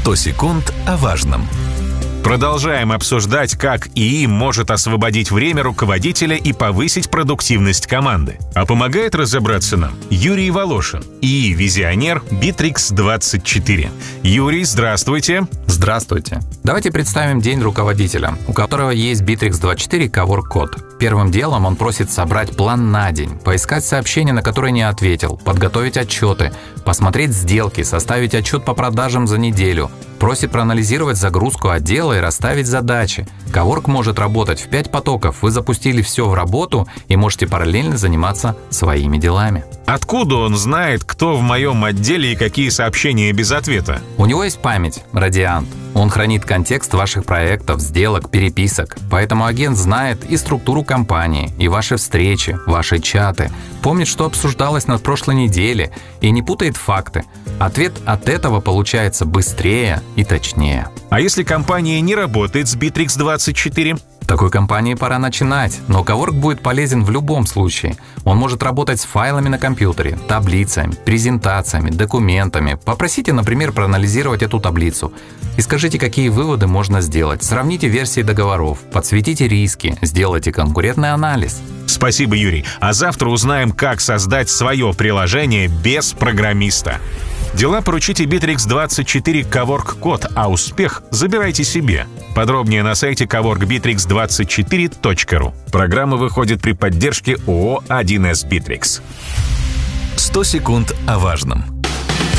100 секунд о важном. Продолжаем обсуждать, как ИИ может освободить время руководителя и повысить продуктивность команды. А помогает разобраться нам Юрий Волошин, ИИ-визионер Bittrex24. Юрий, здравствуйте. Здравствуйте. Давайте представим день руководителя, у которого есть Bittrex24 Cowork-код. Первым делом он просит собрать план на день, поискать сообщения, на которые не ответил, подготовить отчеты, посмотреть сделки, составить отчет по продажам за неделю. Просит проанализировать загрузку отдела и расставить задачи. Cowork может работать в 5 потоков. Вы запустили все в работу и можете параллельно заниматься своими делами. Откуда он знает, кто в моем отделе и какие сообщения без ответа? У него есть память, Радиант. Он хранит контекст ваших проектов, сделок, переписок. Поэтому агент знает и структуру компании, и ваши встречи, ваши чаты. Помнит, что обсуждалось на прошлой неделе, и не путает факты. Ответ от этого получается быстрее и точнее. А если компания не работает с Bittrex24? Такой компании пора начинать, но Cowork будет полезен в любом случае. Он может работать с файлами на компьютере, таблицами, презентациями, документами. Попросите, например, проанализировать эту таблицу. И скажите, какие выводы можно сделать. Сравните версии договоров, подсветите риски, сделайте конкурентный анализ. Спасибо, Юрий. А завтра узнаем, как создать свое приложение без программиста. Дела поручите Bittrex24 Cowork-код, а успех забирайте себе. Подробнее на сайте coworkbittrex24.ru. Программа выходит при поддержке ООО «1С Bittrex». 100 секунд о важном.